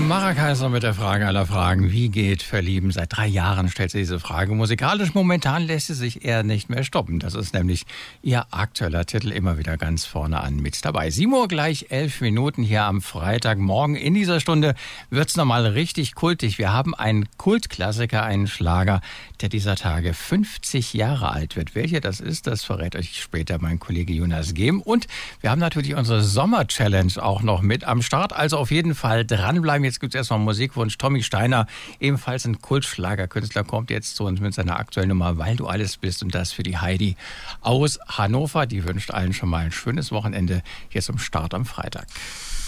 Mara Kaiser mit der Frage aller Fragen. Wie geht Verlieben? Seit 3 Jahren stellt sie diese Frage. Musikalisch momentan lässt sie sich eher nicht mehr stoppen. Das ist nämlich ihr aktueller Titel, immer wieder ganz vorne an mit dabei. 7 Uhr gleich 11 Minuten hier am Freitagmorgen. In dieser Stunde wird's nochmal richtig kultig. Wir haben einen Kultklassiker, einen Schlager, der dieser Tage 50 Jahre alt wird. Welcher das ist, das verrät euch später mein Kollege Jonas Gehm. Und wir haben natürlich unsere Sommer-Challenge auch noch mit am Start. Also auf jeden Fall dranbleiben. Jetzt gibt es erstmal einen Musikwunsch. Tommy Steiner, ebenfalls ein Kultschlagerkünstler, kommt jetzt zu uns mit seiner aktuellen Nummer Weil du alles bist. Und das für die Heidi aus Hannover. Die wünscht allen schon mal ein schönes Wochenende jetzt zum Start am Freitag.